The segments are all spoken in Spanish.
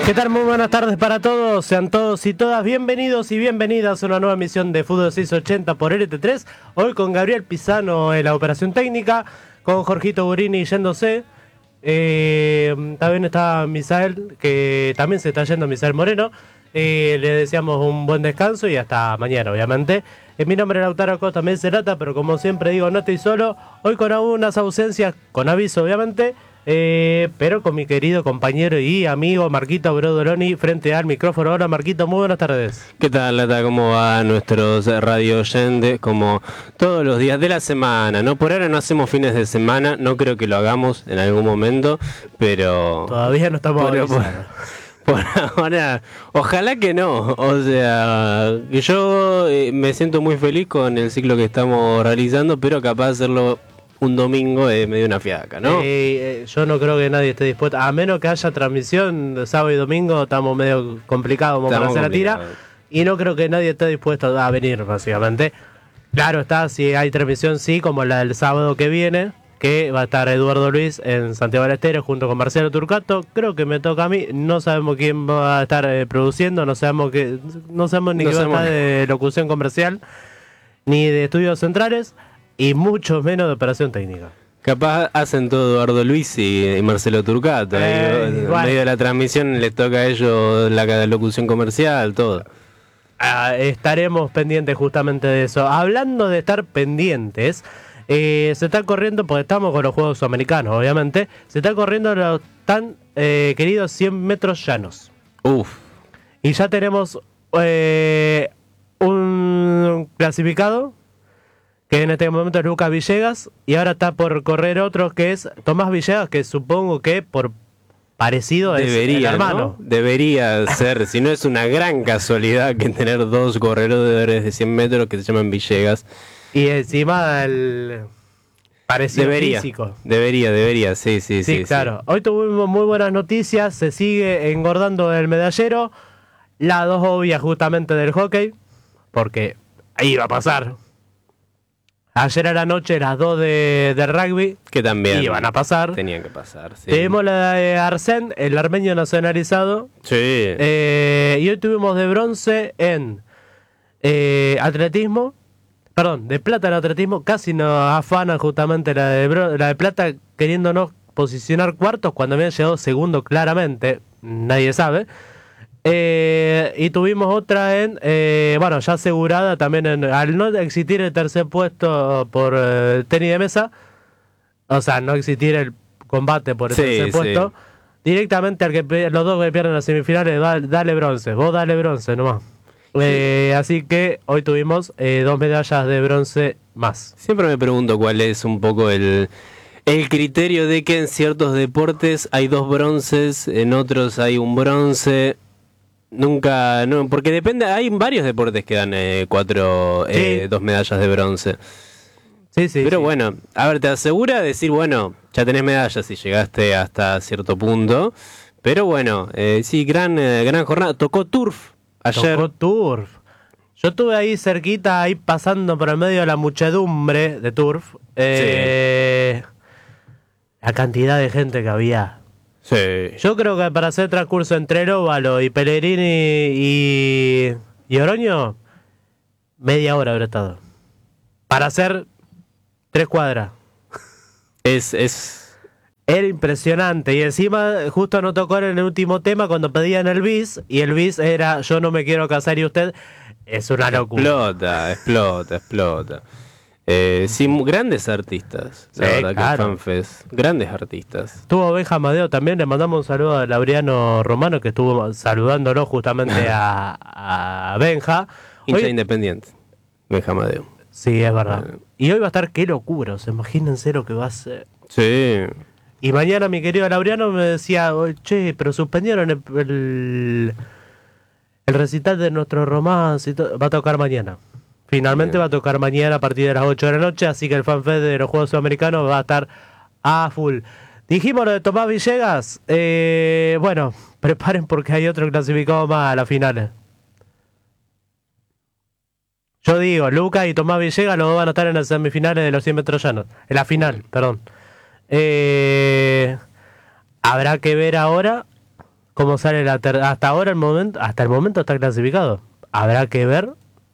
¿Qué tal? Muy buenas tardes para todos. Sean todos y todas bienvenidos y bienvenidas a una nueva emisión de Fútbol 680 por LT3. Hoy con Gabriel Pisano en la operación técnica, con Jorgito Gurini yéndose. También está Misael, que también se está yendo Misael Moreno. Le deseamos un buen descanso y hasta mañana, obviamente. Mi nombre es Lautaro Costa Mencerata, pero como siempre digo, no estoy solo. Hoy con algunas ausencias, con aviso, obviamente. Pero con mi querido compañero y amigo Marquito Brodoloni frente al micrófono. Hola Marquito, muy buenas tardes. ¿Qué tal, Lata? ¿Cómo va nuestros radio oyentes? Como todos los días de la semana, ¿no? Por ahora no hacemos fines de semana, no creo que lo hagamos en algún momento, pero... Todavía no estamos por ahora, ojalá que no. O sea, que yo me siento muy feliz con el ciclo que estamos realizando, pero capaz de hacerlo un domingo es medio una fiaca, ¿no? Yo no creo que nadie esté dispuesto, a menos que haya transmisión de sábado y domingo, estamos medio complicados como para hacer la tira, y no creo que nadie esté dispuesto a venir, básicamente. Claro está, si hay transmisión, sí, como la del sábado que viene, que va a estar Eduardo Luis en Santiago del Estero junto con Marcelo Turcato. Creo que me toca a mí, no sabemos quién va a estar produciendo, no sabemos ni qué va a estar de locución comercial, ni de estudios centrales, y mucho menos de operación técnica. Capaz hacen todo Eduardo Luis y Marcelo Turcato. En medio de la transmisión les toca a ellos la locución comercial, todo. Estaremos pendientes justamente de eso. Hablando de estar pendientes, se está corriendo, porque estamos con los Juegos Sudamericanos, obviamente, se está corriendo los tan queridos 100 metros llanos. Uf. Y ya tenemos un clasificado, que en este momento es Lucas Villegas, y ahora está por correr otro que es Tomás Villegas, que supongo que por parecido es el hermano. ¿No? Debería ser, si no es una gran casualidad que tener dos corredores de 100 metros que se llaman Villegas. Y encima el parecido físico. Debería, sí. Claro. Hoy tuvimos muy buenas noticias, se sigue engordando el medallero, las dos obvias justamente del hockey, porque ahí va a pasar. Ayer a la noche las dos de rugby, que también iban a pasar. Tenían que pasar, sí. Tenemos la de Arsène, el armenio nacionalizado. Sí. Y hoy tuvimos de bronce en atletismo. Perdón, de plata en atletismo. Casi nos afanan justamente la de plata, queriéndonos posicionar cuartos cuando habían llegado segundo claramente. Nadie sabe. Y tuvimos otra en, ya asegurada también, al no existir el tercer puesto por tenis de mesa, o sea, no existir el combate por el tercer puesto, directamente al que los dos que pierden las semifinales, dale bronce, vos dale bronce nomás. Así que hoy tuvimos 2 medallas de bronce más. Siempre me pregunto cuál es un poco el criterio de que en ciertos deportes hay 2 bronces, en otros hay un bronce. Nunca, no, porque depende, hay varios deportes que dan 2 medallas de bronce. Sí. Pero bueno, a ver, te asegura decir, bueno, ya tenés medallas si llegaste hasta cierto punto. Pero bueno, sí, gran jornada. Tocó turf ayer. Tocó turf. Yo estuve ahí cerquita, ahí pasando por el medio de la muchedumbre de turf. La cantidad de gente que había. Sí. Yo creo que para hacer transcurso entre el óvalo y Pellegrini y Oroño, media hora habrá estado. Para hacer 3 cuadras. Era impresionante. Y encima justo nos tocó en el último tema cuando pedían el bis. Y el bis era yo no me quiero casar y usted. Es una locura. Explota. Sí, grandes artistas, la verdad, claro. Que FanFest, grandes artistas. Estuvo Benja Amadeo también, le mandamos un saludo a Laureano Romano, que estuvo saludándolo justamente a Benja. Hincha independiente, Benja Amadeo. Sí, es verdad. Y hoy va a estar, qué locura, o sea, imagínense lo que va a ser. Sí. Y mañana mi querido Laureano me decía, che, pero suspendieron el recital de nuestro romance y todo. Va a tocar mañana. Finalmente va a tocar mañana a partir de las 8 de la noche, así que el FanFest de los Juegos Sudamericanos va a estar a full. Dijimos lo de Tomás Villegas, bueno, preparen porque hay otro clasificado más a las finales. Yo digo, Lucas y Tomás Villegas los dos van a estar en las semifinales de los 100 metros llanos, en la final, perdón. Habrá que ver ahora cómo sale hasta ahora hasta el momento está clasificado. Habrá que ver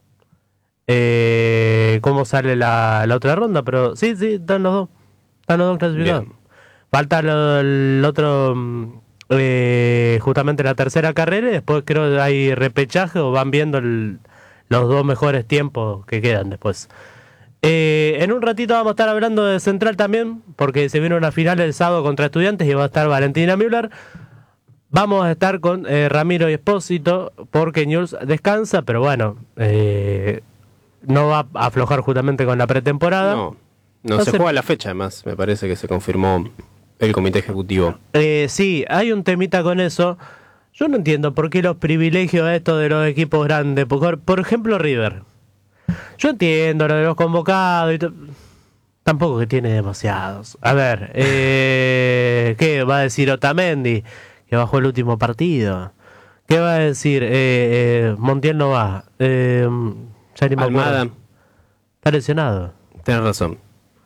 cómo sale la otra ronda, pero sí, están los dos clasificados. Bien. Falta el otro, justamente la tercera carrera, y después creo que hay repechaje o van viendo los dos mejores tiempos que quedan después. En un ratito vamos a estar hablando de Central también, porque se viene una final el sábado contra Estudiantes y va a estar Valentina Müller. Vamos a estar con Ramiro y Espósito, porque Newell's descansa, pero bueno, no va a aflojar justamente con la pretemporada. No se juega la fecha, además, me parece que se confirmó el comité ejecutivo. Sí, hay un temita con eso. Yo no entiendo por qué los privilegios estos de los equipos grandes. Por ejemplo, River. Yo entiendo lo de los convocados y tampoco que tiene demasiados. A ver, ¿qué va a decir Otamendi? Que bajó el último partido. ¿Qué va a decir? Montiel no va. Ya ni me acuerdo. Almada. Está lesionado. Tienes razón.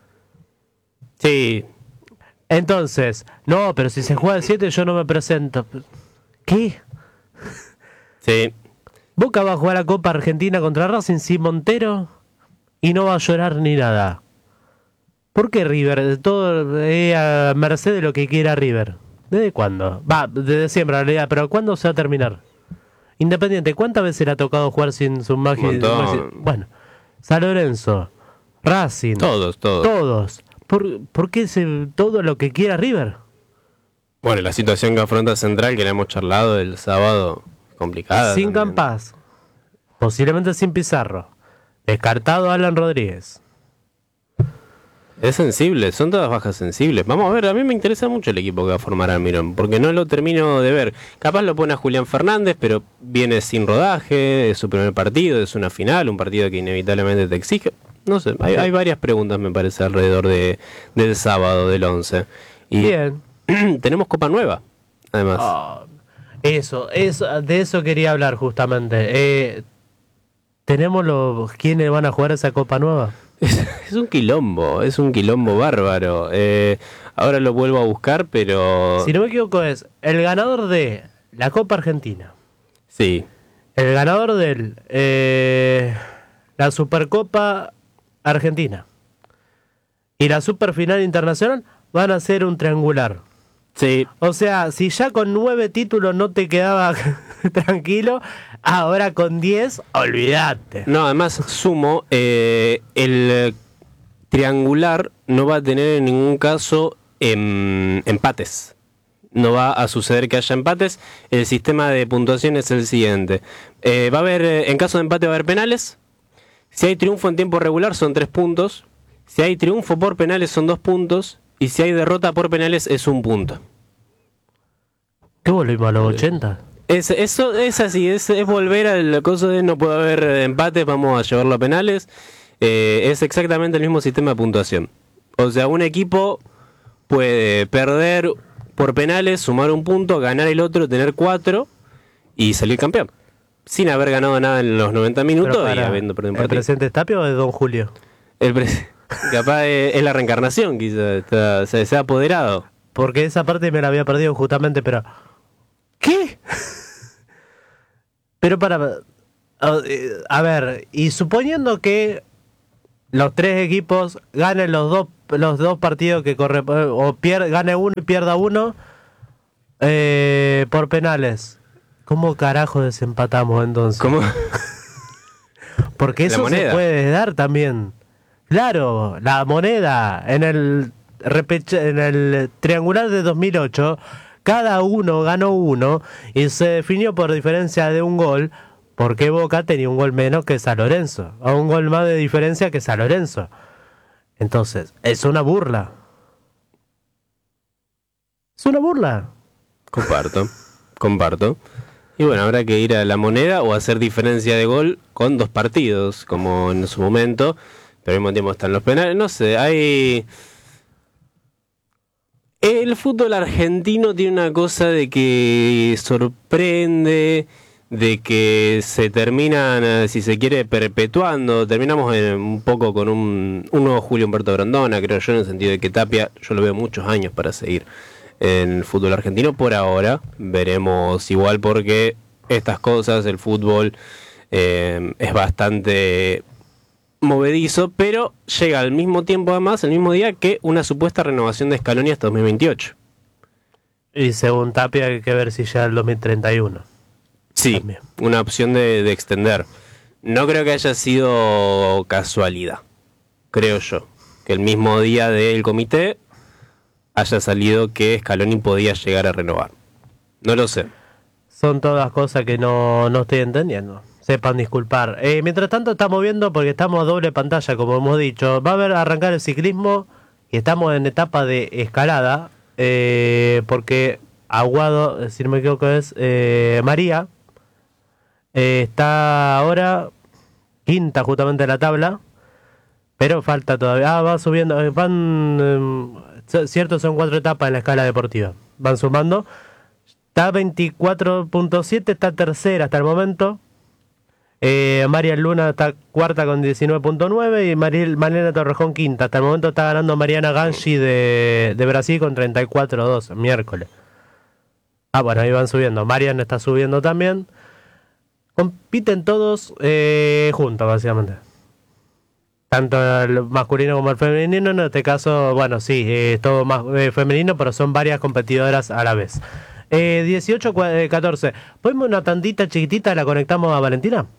Sí. Entonces, no, pero si se juega el 7 yo no me presento. ¿Qué? Sí. Boca va a jugar la Copa Argentina contra Racing sin Montero y no va a llorar ni nada. ¿Por qué River? Todo a merced de lo que quiera River. ¿Desde cuándo? Va, desde siempre en realidad, pero ¿cuándo se va a terminar? Independiente, ¿cuántas veces le ha tocado jugar sin su magia? Bueno, San Lorenzo, Racing. Todos. ¿Por qué todo lo que quiera River? Bueno, la situación que afronta Central, que le hemos charlado el sábado, complicada. Sin también. Campaz, posiblemente sin Pizarro. Descartado Alan Rodríguez. Es sensible, son todas bajas sensibles. Vamos a ver, a mí me interesa mucho el equipo que va a formar Almirón, porque no lo termino de ver. Capaz lo pone a Julián Fernández, pero viene sin rodaje, es su primer partido, es una final, un partido que inevitablemente te exige. No sé, hay varias preguntas, me parece, alrededor del sábado, del 11. Y bien. Tenemos Copa Nueva, además. De eso quería hablar justamente. ¿Tenemos quiénes van a jugar esa Copa Nueva? Es un quilombo bárbaro. Ahora lo vuelvo a buscar, pero... Si no me equivoco es el ganador de la Copa Argentina. Sí. El ganador de la Supercopa Argentina. Y la Superfinal Internacional van a ser un triangular. Sí. O sea, si ya con 9 títulos no te quedaba tranquilo, ahora con 10, olvídate. No, además sumo, el triangular no va a tener en ningún caso empates. No va a suceder que haya empates. El sistema de puntuación es el siguiente. Va a haber, en caso de empate va a haber penales. Si hay triunfo en tiempo regular son 3 puntos. Si hay triunfo por penales son 2 puntos. Y si hay derrota por penales es 1 punto. ¿Qué volvimos a los 80? Eso es así, es volver al coso de no puede haber empates, vamos a llevarlo a penales. Es exactamente el mismo sistema de puntuación. O sea, un equipo puede perder por penales, sumar 1 punto, ganar el otro, tener 4 y salir campeón. Sin haber ganado nada en los 90 minutos y habiendo perdido un partido. ¿El presidente es Tapia o de Don Julio? Capaz es la reencarnación, quizás se ha apoderado. Porque esa parte me la había perdido justamente, pero... ¿Qué? Pero a ver, y suponiendo que los 3 equipos ganen los dos partidos que gane uno y pierda uno por penales, ¿cómo carajo desempatamos entonces? ¿Cómo? Porque eso se puede dar también. Claro, la moneda en el triangular de 2008, cada uno ganó 1 y se definió por diferencia de 1 gol, porque Boca tenía 1 gol menos que San Lorenzo, o 1 gol más de diferencia que San Lorenzo. Entonces, es una burla. Es una burla. Comparto. Y bueno, habrá que ir a la moneda o hacer diferencia de gol con 2 partidos, como en su momento. Pero al mismo tiempo están los penales. No sé, el fútbol argentino tiene una cosa de que sorprende, de que se terminan, si se quiere, perpetuando. Terminamos un poco con un nuevo Julio Humberto Grondona, creo yo, en el sentido de que Tapia, yo lo veo muchos años para seguir. en el fútbol argentino por ahora. Veremos igual porque estas cosas, el fútbol es bastante movedizo, pero llega al mismo tiempo, además, el mismo día que una supuesta renovación de Scaloni hasta 2028. Y según Tapia hay que ver si ya el 2031. Sí, También. una opción de extender. No creo que haya sido casualidad, creo yo, que el mismo día del comité haya salido que Scaloni podía llegar a renovar. No lo sé. Son todas cosas que no estoy entendiendo. Sepan disculpar. Mientras tanto estamos viendo, porque estamos a doble pantalla, como hemos dicho. Va a haber arrancar el ciclismo y estamos en etapa de escalada. Porque Aguado, si no me equivoco es María, está ahora quinta justamente en la tabla. Pero falta todavía. Va subiendo. Cierto, son 4 etapas en la escala deportiva. Van sumando. Está 24.7, está tercera hasta el momento. María Luna está cuarta con 19.9 y Malena Torrejón quinta. Hasta el momento está ganando Mariana Ganji de Brasil con 34.2 miércoles. Bueno, ahí van subiendo. Mariana está subiendo también. Compiten todos juntos, básicamente. Tanto el masculino como el femenino. En este caso, bueno, sí, es todo más femenino, pero son varias competidoras a la vez. 18-14. ¿Podemos una tandita chiquitita? ¿La conectamos a Valentina?